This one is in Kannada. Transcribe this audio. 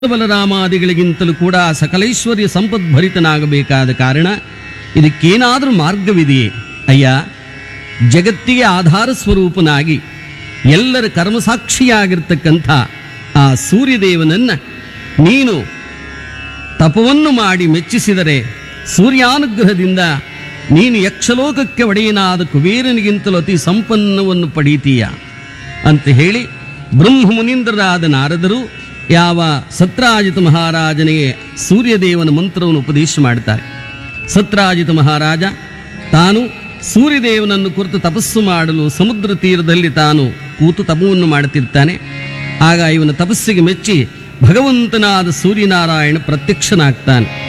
ಬಲರಾಮಾದಿಗಳಿಗಿಂತಲೂ ಕೂಡ ಸಕಲೈಶ್ವರ್ಯ ಸಂಪದ್ಭರಿತನಾಗಬೇಕಾದ ಕಾರಣ ಇದಕ್ಕೇನಾದರೂ ಮಾರ್ಗವಿದೆಯೇ? ಅಯ್ಯ, ಜಗತ್ತಿಗೆ ಆಧಾರ ಸ್ವರೂಪನಾಗಿ ಎಲ್ಲರ ಕರ್ಮಸಾಕ್ಷಿಯಾಗಿರ್ತಕ್ಕಂಥ ಆ ಸೂರ್ಯದೇವನನ್ನು ನೀನು ತಪವನ್ನು ಮಾಡಿ ಮೆಚ್ಚಿಸಿದರೆ ಸೂರ್ಯಾನುಗ್ರಹದಿಂದ ನೀನು ಯಕ್ಷಲೋಕಕ್ಕೆ ಒಡೆಯನಾದ ಕುಬೇರನಿಗಿಂತಲೂ ಅತಿ ಸಂಪನ್ನವನ್ನು ಪಡೀತೀಯ ಅಂತ ಹೇಳಿ ಬ್ರಹ್ಮಮುನೀಂದ್ರರಾದ ನಾರದರು ಯಾವ ಸತ್ರಾಜಿತ ಮಹಾರಾಜನಿಗೆ ಸೂರ್ಯದೇವನ ಮಂತ್ರವನ್ನು ಉಪದೇಶ ಮಾಡ್ತಾರೆ. ಸತ್ರಾಜಿತ ಮಹಾರಾಜ ತಾನು ಸೂರ್ಯದೇವನನ್ನು ಕುರಿತು ತಪಸ್ಸು ಮಾಡಲು ಸಮುದ್ರ ತೀರದಲ್ಲಿ ತಾನು ಕೂತು ತಪವನ್ನು ಮಾಡುತ್ತಿರ್ತಾನೆ. ಆಗ ಇವನ ತಪಸ್ಸಿಗೆ ಮೆಚ್ಚಿ ಭಗವಂತನಾದ ಸೂರ್ಯನಾರಾಯಣ ಪ್ರತ್ಯಕ್ಷನಾಗ್ತಾನೆ.